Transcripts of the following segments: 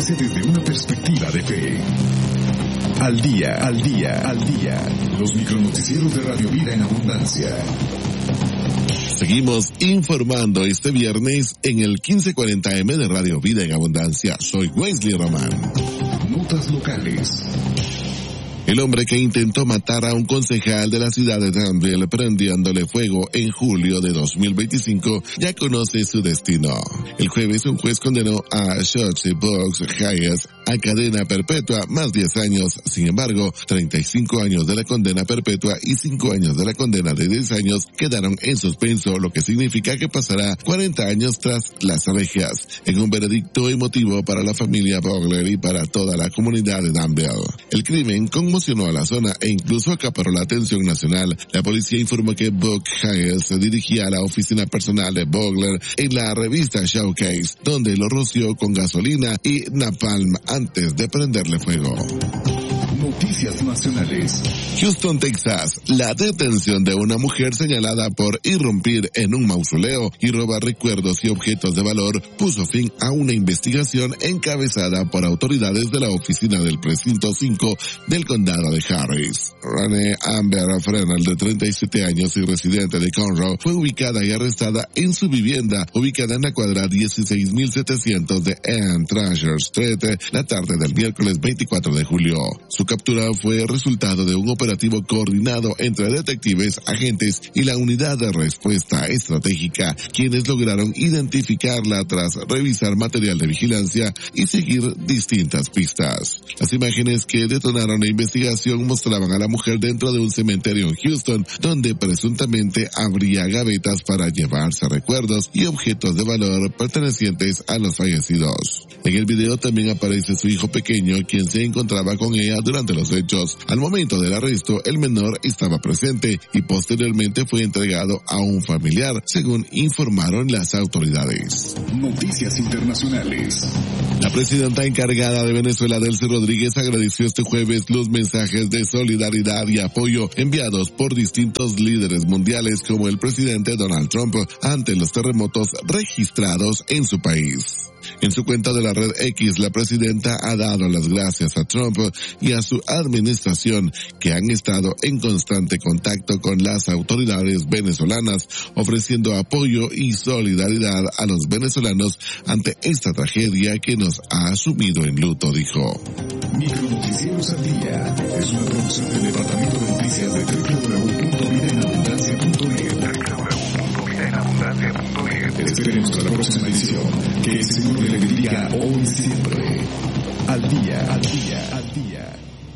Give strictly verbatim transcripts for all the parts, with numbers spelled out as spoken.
crece desde una perspectiva de fe. Al día, al día, al día. Los micronoticieros de Radio Vida en Abundancia. Seguimos informando este viernes en el quince cuarenta eme de Radio Vida en Abundancia. Soy Wesley Román. Notas locales. El hombre que intentó matar a un concejal de la ciudad de Danville prendiéndole fuego en julio de dos mil veinticinco ya conoce su destino. El jueves un juez condenó a Shotzi Brooks Hayes a cadena perpetua más diez años. Sin embargo, treinta y cinco años de la condena perpetua y cinco años de la condena de diez años quedaron en suspenso, lo que significa que pasará cuarenta años tras las rejas, en un veredicto emotivo para la familia Vogler y para toda la comunidad de Danville. El crimen conmocionó a la zona e incluso acaparó la atención nacional. La policía informó que Buck Hayes se dirigía a la oficina personal de Vogler en la revista Showcase, donde lo roció con gasolina y napalm antes de prenderle fuego. Noticias nacionales. Houston, Texas. La detención de una mujer señalada por irrumpir en un mausoleo y robar recuerdos y objetos de valor puso fin a una investigación encabezada por autoridades de la oficina del precinto cinco del condado de Harris. Renee Amber Frenel, de treinta y siete años y residente de Conroe, fue ubicada y arrestada en su vivienda, ubicada en la cuadra dieciséis mil setecientos de Ann Treasure Street, la tarde del miércoles veinticuatro de julio. Su captura fue resultado de un operativo coordinado entre detectives, agentes y la unidad de respuesta estratégica, quienes lograron identificarla tras revisar material de vigilancia y seguir distintas pistas. Las imágenes que detonaron la investigación mostraban a la mujer dentro de un cementerio en Houston, donde presuntamente habría gavetas para llevarse recuerdos y objetos de valor pertenecientes a los fallecidos. En el video también aparece su hijo pequeño, quien se encontraba con ella durante los hechos. Al momento del arresto, el menor estaba presente y posteriormente fue entregado a un familiar, según informaron las autoridades. Noticias internacionales. La presidenta encargada de Venezuela, Delcy Rodríguez, agradeció este jueves los mensajes de solidaridad y apoyo enviados por distintos líderes mundiales como el presidente Donald Trump ante los terremotos registrados en su país. En su cuenta de la red X, la presidenta ha dado las gracias a Trump y a su administración, que han estado en constante contacto con las autoridades venezolanas, ofreciendo apoyo y solidaridad a los venezolanos ante esta tragedia que nos ha sumido en luto, dijo. Micronoticieros al día es una producción del Departamento de Noticias de doble u doble u doble u punto vida en abundancia punto net. doble u doble u doble u punto vida en abundancia punto net. Esperemos a la próxima edición. Que el Señor le bendiga hoy y siempre. Al día, al día, al día.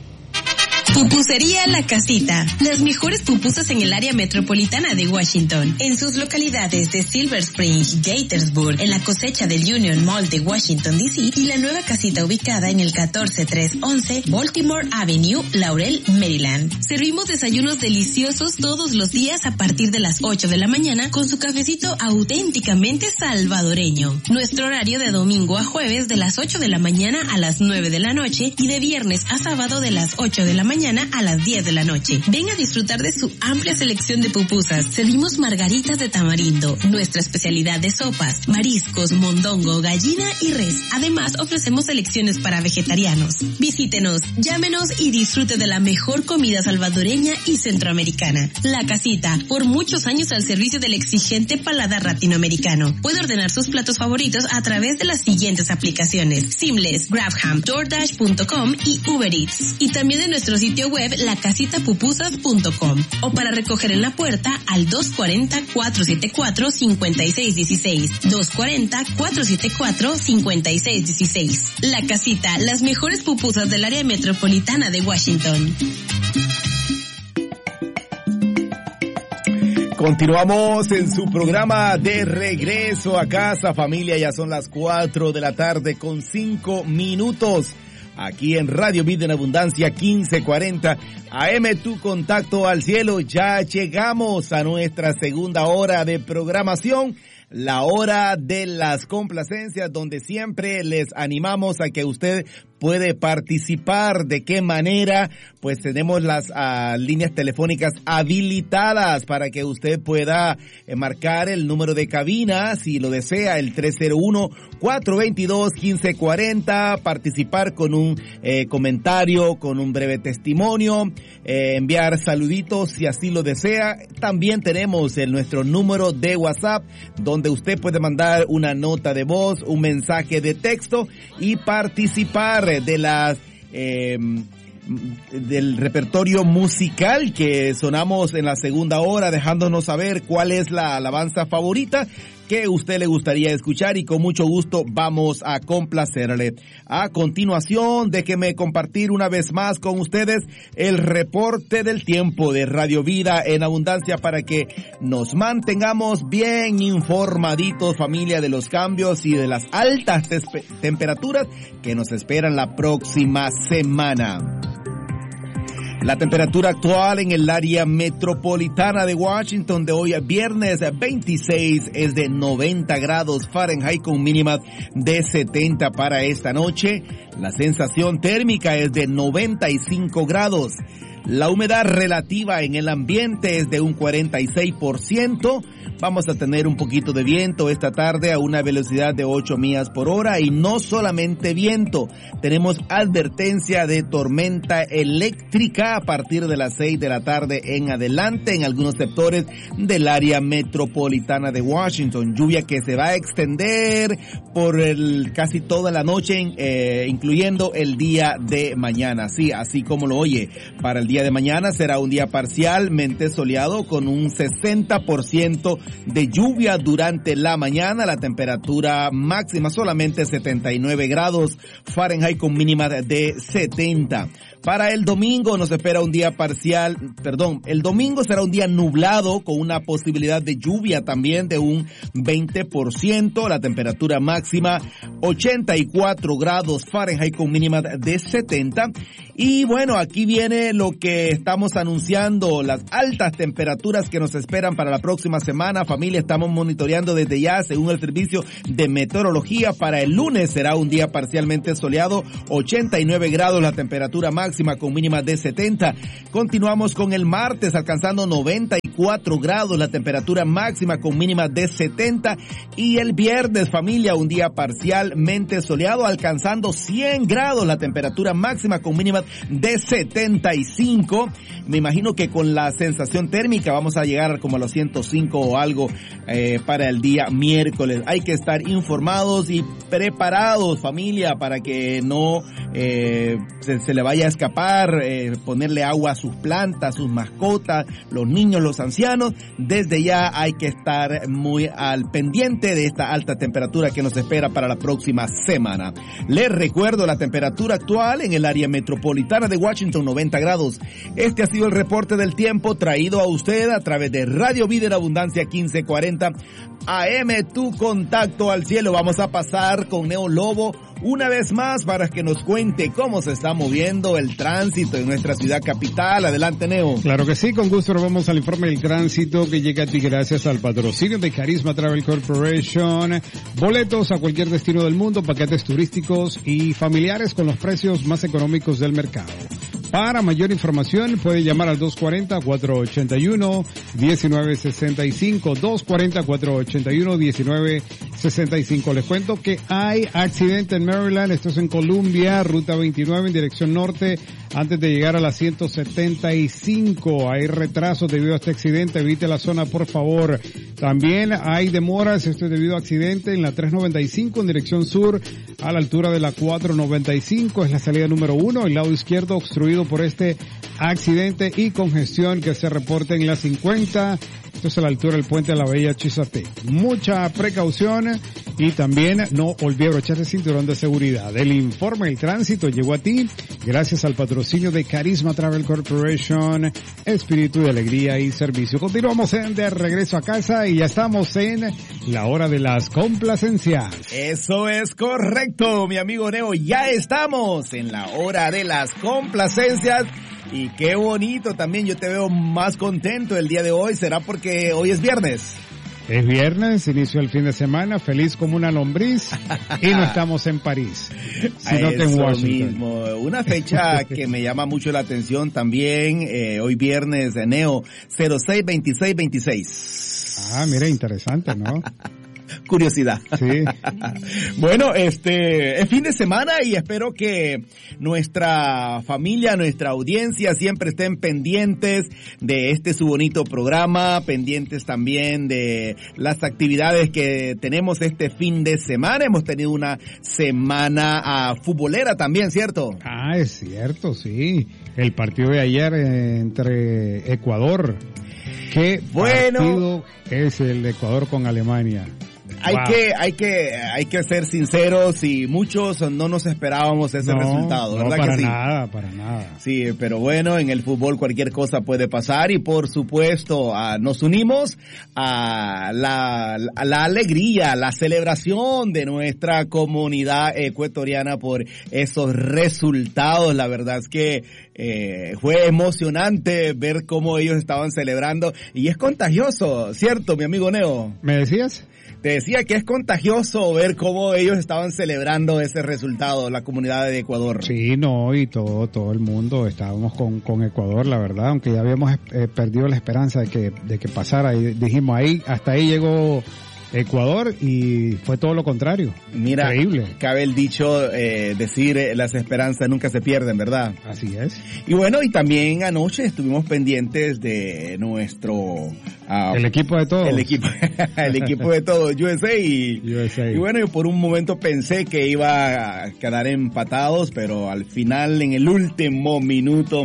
Pupusería La Casita. Las mejores pupusas en el área metropolitana de Washington. En sus localidades de Silver Spring, Gaithersburg, en la cosecha del Union Mall de Washington, D C y la nueva casita ubicada en el catorce tres once Baltimore Avenue, Laurel, Maryland. Servimos desayunos deliciosos todos los días a partir de las ocho de la mañana con su cafecito auténticamente salvadoreño. Nuestro horario de domingo a jueves de las ocho de la mañana a las nueve de la noche y de viernes a sábado de las ocho de la mañana a las diez de la noche. Ven a disfrutar de su amplia selección de pupusas. Servimos margaritas de tamarindo, nuestra especialidad de sopas, mariscos, mondongo, gallina y res. Además, ofrecemos selecciones para vegetarianos. Visítenos, llámenos y disfrute de la mejor comida salvadoreña y centroamericana. La Casita, por muchos años al servicio del exigente paladar latinoamericano. Puede ordenar sus platos favoritos a través de las siguientes aplicaciones: Seamless, Grabham, DoorDash punto com y Uber Eats. Y también de nuestro sitio web la casita pupusas punto com o para recoger en la puerta al dos cuatro cero, cuatro siete cuatro, cinco seis uno seis, dos cuatro cero, cuatro siete cuatro, cinco seis uno seis. La Casita, las mejores pupusas del área metropolitana de Washington. Continuamos en su programa de regreso a casa, familia. Ya son las cuatro de la tarde con cinco minutos. Aquí en Radio Vida en Abundancia quince cuarenta A M, tu contacto al cielo. Ya llegamos a nuestra segunda hora de programación la hora de las complacencias, donde siempre les animamos a que usted puede participar. ¿De qué manera? Pues tenemos las uh, líneas telefónicas habilitadas para que usted pueda eh, marcar el número de cabina, si lo desea, el tres cero uno, cuatro dos dos, uno cinco cuatro cero, participar con un eh, comentario, con un breve testimonio, eh, enviar saluditos si así lo desea. También tenemos el, nuestro número de WhatsApp, donde usted puede mandar una nota de voz, un mensaje de texto y participar de las eh, del repertorio musical que sonamos en la segunda hora, dejándonos saber cuál es la alabanza favorita que usted le gustaría escuchar, y con mucho gusto vamos a complacerle. A continuación, déjeme compartir una vez más con ustedes el reporte del tiempo de Radio Vida en Abundancia para que nos mantengamos bien informaditos, familia, de los cambios y de las altas temperaturas que nos esperan la próxima semana. La temperatura actual en el área metropolitana de Washington de hoy, viernes veintiséis, es de noventa grados Fahrenheit con mínima de setenta para esta noche. La sensación térmica es de noventa y cinco grados. La humedad relativa en el ambiente es de un cuarenta y seis por ciento. Vamos a tener un poquito de viento esta tarde a una velocidad de ocho millas por hora, y no solamente viento, tenemos advertencia de tormenta eléctrica a partir de las seis de la tarde en adelante en algunos sectores del área metropolitana de Washington. Lluvia que se va a extender por el, casi toda la noche, eh, incluyendo el día de mañana. Sí, así como lo oye, para el día de mañana será un día parcialmente soleado con un sesenta por ciento de lluvia durante la mañana. La temperatura máxima solamente setenta y nueve grados Fahrenheit con mínima de setenta. Para el domingo nos espera un día parcial, perdón, el domingo será un día nublado con una posibilidad de lluvia también de un veinte por ciento. La temperatura máxima ochenta y cuatro grados Fahrenheit con mínima de setenta. Y bueno, aquí viene lo que estamos anunciando, las altas temperaturas que nos esperan para la próxima semana. Familia, estamos monitoreando desde ya según el servicio de meteorología. Para el lunes será un día parcialmente soleado, ochenta y nueve grados la temperatura máxima con mínima de setenta. Continuamos con el martes alcanzando noventa y cuatro grados la temperatura máxima con mínima de setenta. Y el viernes, familia, un día parcialmente soleado alcanzando cien grados la temperatura máxima con mínima de setenta y cinco. Me imagino que con la sensación térmica vamos a llegar como a los ciento cinco o algo eh, para el día miércoles. Hay que estar informados y preparados, familia, para que no eh, se, se le vaya a escapar, eh, ponerle agua a sus plantas, sus mascotas, los niños, los ancianos. Desde ya hay que estar muy al pendiente de esta alta temperatura que nos espera para la próxima semana. Les recuerdo la temperatura actual en el área metropolitana de Washington, noventa grados. Este ha sido el reporte del tiempo traído a usted a través de Radio Vida en Abundancia quince cuarenta A M, tu contacto al cielo. Vamos a pasar con Neo Lobo una vez más para que nos cuente cómo se está moviendo el tránsito en nuestra ciudad capital. Adelante, Neo. Claro que sí, con gusto nos vamos al informe del tránsito que llega a ti gracias al patrocinio de Carisma Travel Corporation. Boletos a cualquier destino del mundo, paquetes turísticos y familiares con los precios más económicos del mercado. Para mayor información puede llamar al dos cuarenta, cuatro ochenta y uno, diecinueve sesenta y cinco, dos cuarenta, cuatro ochenta y uno, diecinueve sesenta y cinco. Les cuento que hay accidente en Maryland, esto es en Columbia, ruta veintinueve en dirección norte, antes de llegar a la ciento setenta y cinco. Hay retrasos debido a este accidente, evite la zona por favor. También hay demoras, esto es debido a accidente en la tres noventa y cinco en dirección sur, a la altura de la cuatro noventa y cinco, es la salida número uno, el lado izquierdo obstruido por este accidente y congestión que se reporta en la cincuenta. Esto es a la altura del puente de la Bella Chisate. Mucha precaución y también no olvide abrochar el cinturón de seguridad. El informe del tránsito llegó a ti gracias al patrocinio de Carisma Travel Corporation, espíritu de alegría y servicio. Continuamos en de regreso a casa y ya estamos en la hora de las complacencias. Eso es correcto, mi amigo Neo. Ya estamos en la hora de las complacencias. Y qué bonito también, yo te veo más contento el día de hoy. ¿Será porque hoy es viernes? Es viernes, inicio el fin de semana, feliz como una lombriz y no estamos en París, sino que en Washington. Mismo. Una fecha que me llama mucho la atención también, eh, hoy viernes, enero cero seis veintiséis veintiséis. Ah, mira, interesante, ¿no? Curiosidad. Sí. Bueno, este es fin de semana y espero que nuestra familia, nuestra audiencia siempre estén pendientes de este su bonito programa, pendientes también de las actividades que tenemos este fin de semana. Hemos tenido una semana uh, futbolera también, ¿cierto? Ah, es cierto, sí. El partido de ayer eh, entre Ecuador. ¿Qué bueno, partido es el de Ecuador con Alemania? Hay wow. que, hay que, hay que ser sinceros y muchos no nos esperábamos ese no, resultado, ¿verdad no, para que sí? nada, para nada. Sí, pero bueno, en el fútbol cualquier cosa puede pasar y por supuesto uh, nos unimos a la, a la alegría, la celebración de nuestra comunidad ecuatoriana por esos resultados. La verdad es que eh, fue emocionante ver cómo ellos estaban celebrando y es contagioso, ¿cierto, mi amigo Neo? ¿Me decías? Te decía que es contagioso ver cómo ellos estaban celebrando ese resultado, la comunidad de Ecuador. Sí, no, y todo todo el mundo estábamos con, con Ecuador, la verdad, aunque ya habíamos eh, perdido la esperanza de que de que pasara, y dijimos ahí, hasta ahí llegó Ecuador y fue todo lo contrario. Mira, increíble. Cabe el dicho, eh, decir eh, las esperanzas nunca se pierden, ¿verdad? Así es. Y bueno, y también anoche estuvimos pendientes de nuestro... Uh, el equipo de todos. El equipo, el equipo de todos, U S A. Y, U S A. Y bueno, yo por un momento pensé que iba a quedar empatados, pero al final, en el último minuto,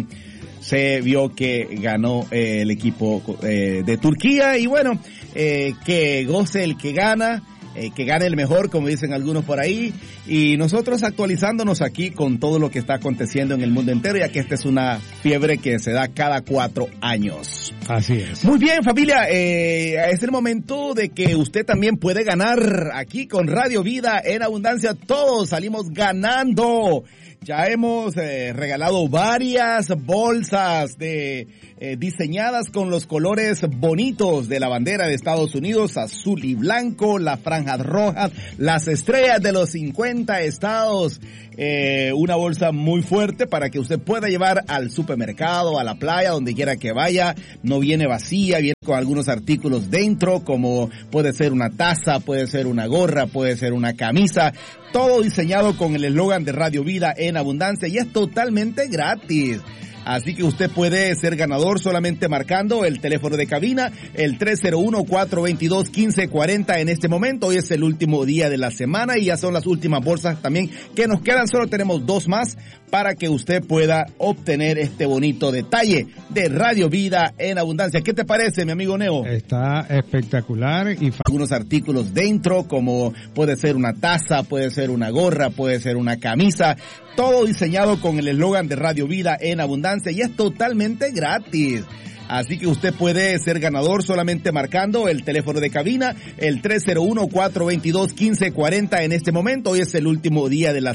se vio que ganó eh, el equipo eh, de Turquía. Y bueno, eh, que goce el que gana. Eh, que gane el mejor, como dicen algunos por ahí, y nosotros actualizándonos aquí con todo lo que está aconteciendo en el mundo entero, ya que esta es una fiebre que se da cada cuatro años. Así es. Muy bien, familia, eh, es el momento de que usted también puede ganar aquí con Radio Vida en Abundancia. Todos salimos ganando. Ya hemos eh, regalado varias bolsas de eh, diseñadas con los colores bonitos de la bandera de Estados Unidos, azul y blanco, las franjas rojas, las estrellas de los cincuenta estados. Eh, una bolsa muy fuerte para que usted pueda llevar al supermercado, a la playa, donde quiera que vaya. No viene vacía, viene con algunos artículos dentro, como puede ser una taza, puede ser una gorra, puede ser una camisa. Todo diseñado con el eslogan de Radio Vida en Abundancia y es totalmente gratis. Así que usted puede ser ganador solamente marcando el teléfono de cabina, el tres cero uno, cuatro dos dos, uno cinco cuatro cero en este momento. Hoy es el último día de la semana y ya son las últimas bolsas también que nos quedan. Solo tenemos dos más para que usted pueda obtener este bonito detalle de Radio Vida en Abundancia. ¿Qué te parece, mi amigo Neo? Está espectacular y algunos artículos dentro, como puede ser una taza, puede ser una gorra, puede ser una camisa. Todo diseñado con el eslogan de Radio Vida en Abundancia y es totalmente gratis. Así que usted puede ser ganador solamente marcando el teléfono de cabina, el tres cero uno, cuatro dos dos, uno cinco cuatro cero en este momento. Hoy es el último día de la